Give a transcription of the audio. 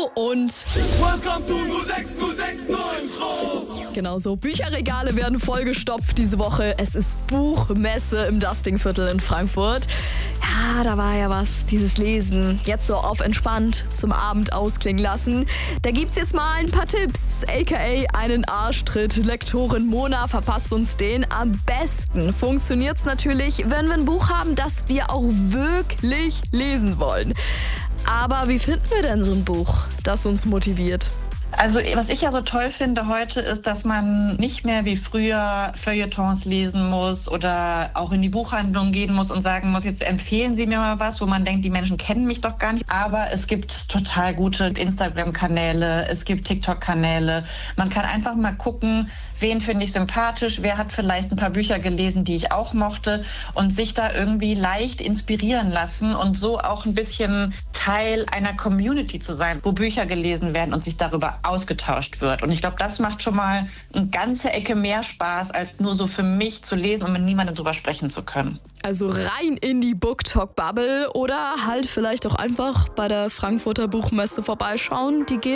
und Welcome to 06069 genau so. Bücherregale werden vollgestopft diese Woche. Es ist Buchmesse im Dustingviertel in Frankfurt. Ja, da war ja was, dieses Lesen. Jetzt so auf entspannt zum Abend ausklingen lassen. Da gibt's jetzt mal ein paar Tipps, aka einen Arschtritt. Lektorin Mona verpasst uns den. Am besten funktioniert's natürlich, wenn wir ein Buch haben, das wir auch wirklich lesen wollen. Aber wie finden wir denn so ein Buch, das uns motiviert? Also was ich ja so toll finde heute ist, dass man nicht mehr wie früher Feuilletons lesen muss oder auch in die Buchhandlung gehen muss und sagen muss, jetzt empfehlen Sie mir mal was, wo man denkt, die Menschen kennen mich doch gar nicht. Aber es gibt total gute Instagram-Kanäle, es gibt TikTok-Kanäle. Man kann einfach mal gucken, wen finde ich sympathisch, wer hat vielleicht ein paar Bücher gelesen, die ich auch mochte und sich da irgendwie leicht inspirieren lassen und so auch ein bisschen Teil einer Community zu sein, wo Bücher gelesen werden und sich darüber ausgetauscht wird. Und ich glaube, das macht schon mal eine ganze Ecke mehr Spaß, als nur so für mich zu lesen und mit niemandem drüber sprechen zu können. Also rein in die BookTok-Bubble oder halt vielleicht auch einfach bei der Frankfurter Buchmesse vorbeischauen. Die geht